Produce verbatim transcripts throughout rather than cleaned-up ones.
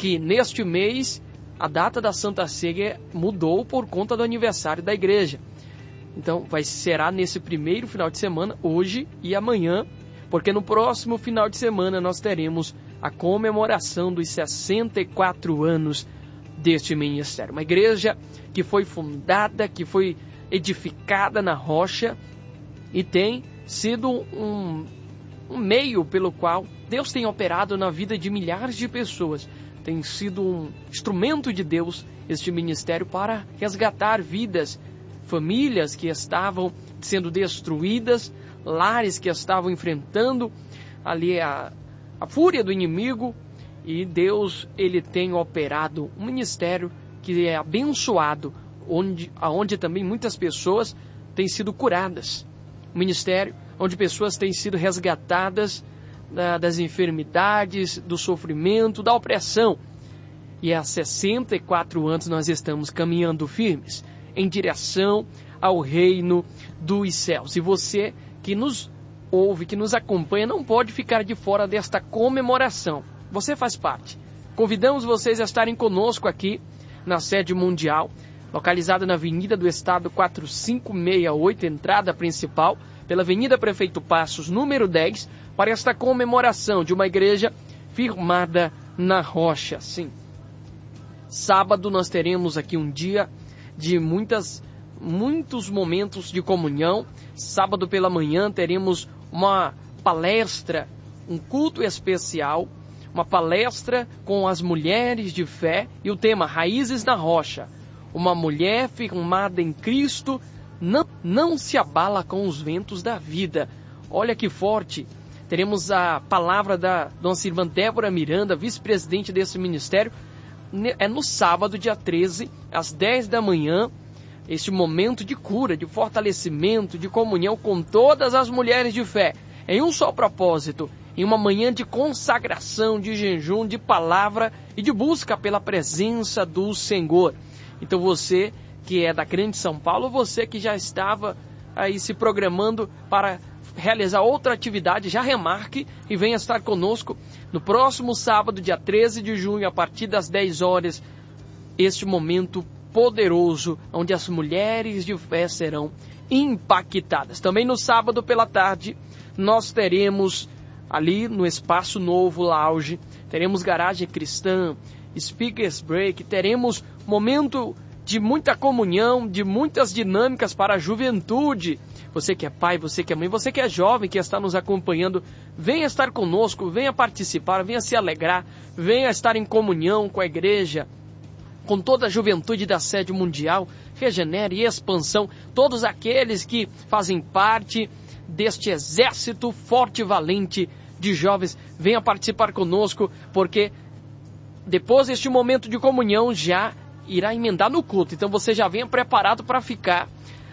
que neste mês a data da Santa Ceia mudou por conta do aniversário da igreja. Então vai, será nesse primeiro final de semana, hoje e amanhã, porque no próximo final de semana nós teremos a comemoração dos sessenta e quatro anos deste ministério. Uma igreja que foi fundada, que foi edificada na rocha e tem sido um, um meio pelo qual Deus tem operado na vida de milhares de pessoas. Tem sido um instrumento de Deus este ministério para resgatar vidas, famílias que estavam sendo destruídas, lares que estavam enfrentando ali a, a fúria do inimigo, e Deus ele tem operado um ministério que é abençoado, onde, onde também muitas pessoas têm sido curadas. Um ministério onde pessoas têm sido resgatadas da, das enfermidades, do sofrimento, da opressão. E há sessenta e quatro anos nós estamos caminhando firmes em direção ao reino dos céus. E você que nos ouve, que nos acompanha, não pode ficar de fora desta comemoração. Você faz parte. Convidamos vocês a estarem conosco aqui na sede mundial, localizada na Avenida do Estado quatrocentos e sessenta e oito, entrada principal, pela Avenida Prefeito Passos, número dez, para esta comemoração de uma igreja firmada na rocha. Sim. Sábado nós teremos aqui um dia de muitas, muitos momentos de comunhão. Sábado pela manhã teremos uma palestra, um culto especial, uma palestra com as mulheres de fé e o tema Raízes na Rocha. Uma mulher firmada em Cristo não, não se abala com os ventos da vida. Olha que forte. Teremos a palavra da dona Silvana Débora Miranda, vice-presidente desse ministério. É no sábado, dia treze, às dez da manhã, este momento de cura, de fortalecimento, de comunhão com todas as mulheres de fé, em um só propósito, em uma manhã de consagração, de jejum, de palavra e de busca pela presença do Senhor. Então você que é da Grande São Paulo, você que já estava aí se programando para realizar outra atividade, já remarque e venha estar conosco no próximo sábado, dia treze de junho, a partir das dez horas, este momento poderoso, onde as mulheres de fé serão impactadas. Também no sábado pela tarde, nós teremos ali no Espaço Novo Lounge, teremos garagem cristã, speakers break, teremos momento de muita comunhão, de muitas dinâmicas para a juventude. Você que é pai, você que é mãe, você que é jovem, que está nos acompanhando, venha estar conosco, venha participar, venha se alegrar, venha estar em comunhão com a igreja, com toda a juventude da sede mundial, Regenere e Expansão, todos aqueles que fazem parte deste exército forte e valente de jovens, venha participar conosco, porque depois deste momento de comunhão já irá emendar no culto. Então você já venha preparado para ficar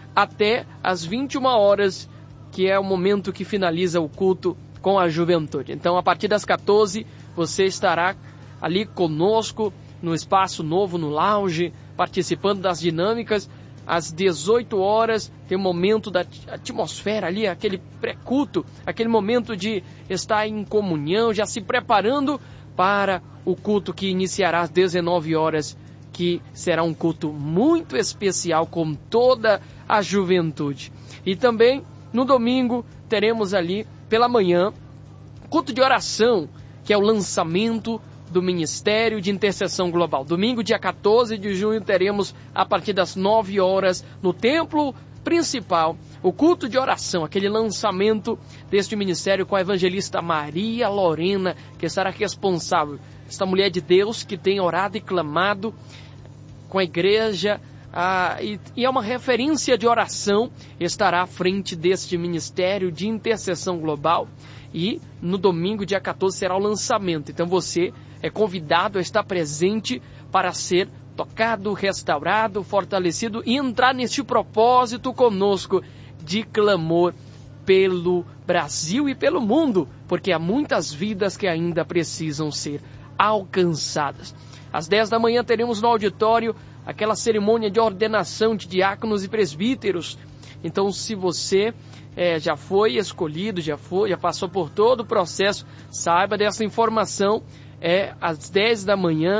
até as vinte e uma horas, que é o momento que finaliza o culto com a juventude. Então a partir das quatorze você estará ali conosco no Espaço Novo, no lounge, participando das dinâmicas. Às dezoito horas tem o momento da atmosfera ali, aquele pré-culto, aquele momento de estar em comunhão, já se preparando para o culto que iniciará às dezenove horas, que será um culto muito especial com toda a juventude. E também no domingo teremos ali pela manhã culto de oração, que é o lançamento do Ministério de Intercessão Global. Domingo, dia quatorze de junho, teremos a partir das nove horas no templo principal o culto de oração, aquele lançamento deste ministério com a evangelista Maria Lorena, que estará responsável. Esta mulher de Deus que tem orado e clamado com a igreja, ah, e, e é uma referência de oração, estará à frente deste Ministério de Intercessão Global. E no domingo, dia quatorze, será o lançamento. Então você é convidado a estar presente para ser tocado, restaurado, fortalecido e entrar neste propósito conosco de clamor pelo Brasil e pelo mundo, porque há muitas vidas que ainda precisam ser alcançadas. Às dez da manhã teremos no auditório aquela cerimônia de ordenação de diáconos e presbíteros. Então, se você é, já foi escolhido, já foi, já passou por todo o processo, saiba dessa informação. É às dez da manhã.